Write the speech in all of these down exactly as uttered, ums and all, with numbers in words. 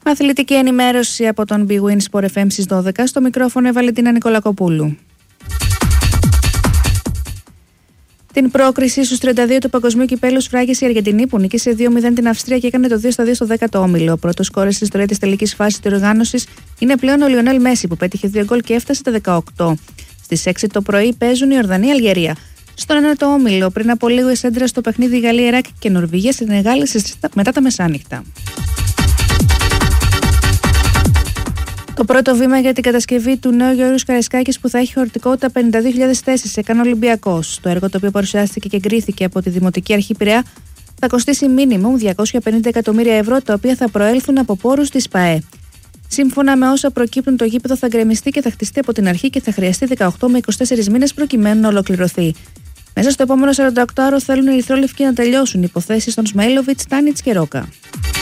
Αθλητική ενημέρωση από τον Big Win Sport εφ εμ στις δώδεκα. Στο μικρόφωνο η Βαλεντίνα Νικολακοπούλου. Την πρόκριση στους τριάντα δύο του Παγκοσμίου Κυπέλλου σφράγισε η Αργεντινή, που νίκησε δύο μηδέν την Αυστρία και έκανε το δύο στα δύο στο δέκατο όμιλο. Ο πρώτος σκόρερ στην ιστορία της τελικής φάσης της οργάνωσης είναι πλέον ο Λιονέλ Μέση, που πέτυχε δύο γκολ και έφτασε τα δεκαοκτώ. Στις έξι το πρωί παίζουν η Ορδανία-Αλγερία. Στον ένατο όμιλο, πριν από λίγο, η σέντρα στο παιχνίδι Γαλλία-Ιράκ και Νορβηγία-Σενεγάλη μετά τα μεσάνυχτα. Το πρώτο βήμα για την κατασκευή του νέου Γεώργιου Καραϊσκάκης, που θα έχει χωρητικότητα πενήντα δύο χιλιάδες θέσεις, έκανε ο Ολυμπιακός. Το έργο, το οποίο παρουσιάστηκε και εγκρίθηκε από τη Δημοτική Αρχή Πειραιά, θα κοστίσει μίνιμουμ διακόσια πενήντα εκατομμύρια ευρώ, τα οποία θα προέλθουν από πόρους της ΠΑΕ. Σύμφωνα με όσα προκύπτουν, το γήπεδο θα γκρεμιστεί και θα χτιστεί από την αρχή και θα χρειαστεί δεκαοκτώ με είκοσι τέσσερις μήνες προκειμένου να ολοκληρωθεί. Μέσα στο επόμενο σαρανταοκτώ ώρο θέλουν οι Ερυθρόλευκοι να τελειώσουν οι υποθέσεις των Σμαΐλοβιτς, Τάνιτς και Ρόκα.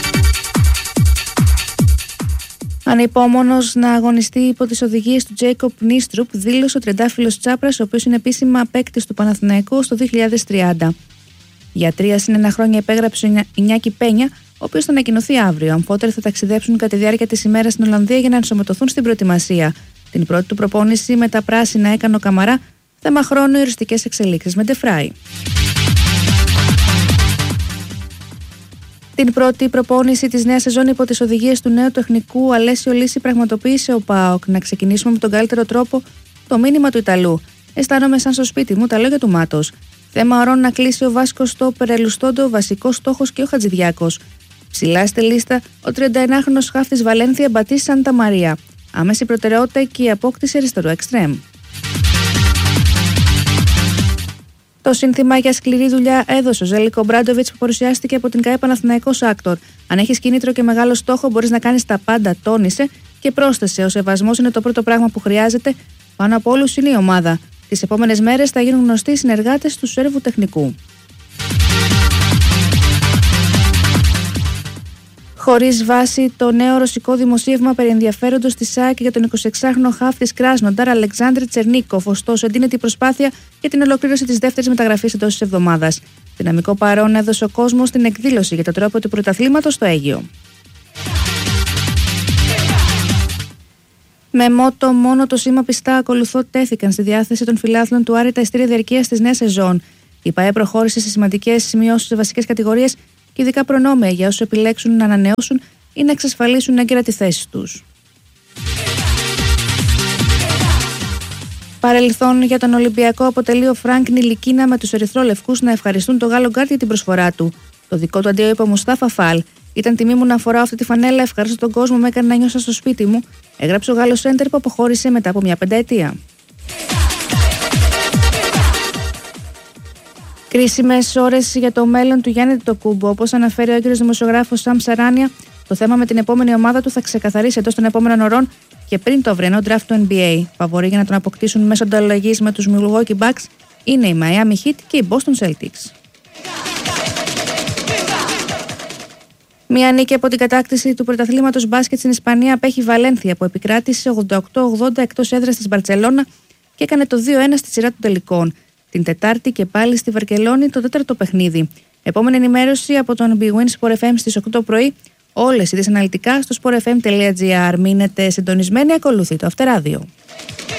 Ανυπόμονος να αγωνιστεί υπό τις οδηγίες του Τζέικοπ Νίστρουπ, δήλωσε ο τριαντάφυλλος Τσάπρας, ο οποίος είναι επίσημα παίκτης του Παναθηναϊκού στο δύο χιλιάδες τριάντα. Για τρία συν ένα χρόνια υπέγραψε ο Ινιάκη Πένια, ο οποίος θα ανακοινωθεί αύριο. Αμφότεροι θα ταξιδέψουν κατά τη διάρκεια της ημέρας στην Ολλανδία για να ενσωματωθούν στην προετοιμασία. Την πρώτη του προπόνηση με τα πράσινα έκανε ο Καμαρά, θέμα χρόνου οι οριστικές εξελίξεις με Ντεφράι. Την πρώτη προπόνηση της νέας σεζόν υπό τις οδηγίες του νέου τεχνικού Αλέσιο Λύση πραγματοποίησε ο ΠΑΟΚ. Να ξεκινήσουμε με τον καλύτερο τρόπο το μήνυμα του Ιταλού. Αισθάνομαι σαν στο σπίτι μου, τα λόγια του Μάτος. Θέμα ωρών να κλείσει ο Βάσκος στο Περελουστόντο, βασικός στόχος και ο Χατζηδιάκος. Ψηλά στη λίστα ο τριανταενάχρονος χάφτης Βαλένθια Μπατίς Σάντα Μαρία. Άμεση προτεραιότητα και η απόκτηση αριστερού εξτρέμ. Το σύνθημα για σκληρή δουλειά έδωσε ο Ζέλικο Μπράντοβιτς, που παρουσιάστηκε από την ΚΑΕ Παναθηναϊκός Άκτορ. Αν έχεις κίνητρο και μεγάλο στόχο, μπορείς να κάνεις τα πάντα, τόνισε και πρόσθεσε: ο σεβασμός είναι το πρώτο πράγμα που χρειάζεται. Πάνω από όλους είναι η ομάδα. Τις επόμενες μέρες θα γίνουν γνωστοί οι συνεργάτες του Σέρβου τεχνικού. Χωρίς βάση, το νέο ρωσικό δημοσίευμα περί ενδιαφέροντος της ΣΑΕΚ για τον εικοσιεξάχρονο χαφ της Κράσνονταρ Αλεξάνδρ Τσερνίκοφ, ωστόσο εντείνεται η προσπάθεια για την ολοκλήρωση της δεύτερης μεταγραφής εντός της εβδομάδας. Δυναμικό παρόν έδωσε ο κόσμος στην εκδήλωση για τον τρόπο του πρωταθλήματος στο Αίγυο. Με μότο μόνο το σήμα πιστά ακολουθώ τέθηκαν στη διάθεση των φιλάθλων του Άρη τα ειστήρια διαρκείας της νέας σεζόν. Η ΠΑΕ προχώρησε σε σημαντικές σημειώσεις σε βασικές κατηγορίες και ειδικά προνόμια για όσους επιλέξουν να ανανεώσουν ή να εξασφαλίσουν έγκαιρα τη θέση τους. Παρελθόν για τον Ολυμπιακό αποτελεί ο Φρανκ Νιλικίνα με τους ερυθρόλευκους να ευχαριστούν τον Γάλλο γκάρντ για την προσφορά του. Το δικό του αντίο είπε ο Μουστάφα Φαλ: ήταν τιμή μου να φοράω αυτή τη φανέλα, ευχαριστώ τον κόσμο, με έκανε να νιώσω στο σπίτι μου. Έγραψε ο Γάλλος σέντερ που αποχώρησε μετά από μια πενταετία. Κρίσιμες ώρες για το μέλλον του Γιάννη Αντετοκούνμπο. Όπως αναφέρει ο έγκυρος δημοσιογράφος Σαμ Σαράνια, το θέμα με την επόμενη ομάδα του θα ξεκαθαρίσει εντός των επόμενων ωρών και πριν το αυριανό draft του N B A. Φαβοροί για να τον αποκτήσουν μέσω ανταλλαγής με τους Milwaukee Bucks είναι η Miami Heat και η Boston Celtics. Μία νίκη από την κατάκτηση του πρωταθλήματος μπάσκετ στην Ισπανία απέχει Βαλένθια, που επικράτησε ογδόντα οκτώ ογδόντα εκτός έδρας της Μπαρτσελώνα και έκανε το δύο ένα στη σειρά των τελικών. Την Τετάρτη και πάλι στη Βαρκελόνη το τέταρτο παιχνίδι. Επόμενη ενημέρωση από τον Big Win Sport εφ εμ στις οκτώ πρωί. Όλες οι ειδήσεις αναλυτικά στο sport f m τελεία g r. Μείνετε συντονισμένοι, ακολουθεί το Αυτεράδιο.